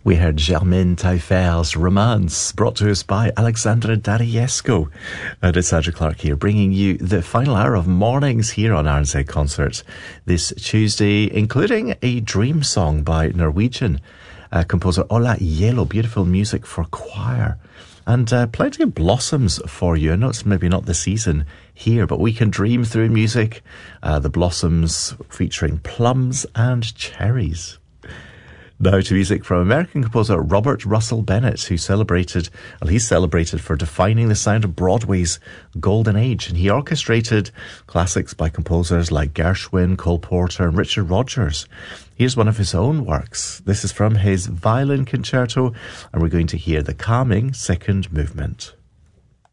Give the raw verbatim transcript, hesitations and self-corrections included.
We heard Germaine Taillefer's Romance, brought to us by Alexandra Dariesco. And it's Andrew Clark here, bringing you the final hour of mornings here on R N Z Concerts this Tuesday, including a dream song by Norwegian uh, composer Ola Yelo, beautiful music for choir. And uh, plenty of blossoms for you. I know it's maybe not the season here, but we can dream through music. Uh, the blossoms featuring plums and cherries. Now to music from American composer Robert Russell Bennett, who celebrated, well, he's celebrated for defining the sound of Broadway's golden age. And he orchestrated classics by composers like Gershwin, Cole Porter, and Richard Rodgers. Here's one of his own works. This is from his violin concerto, and we're going to hear the calming second movement.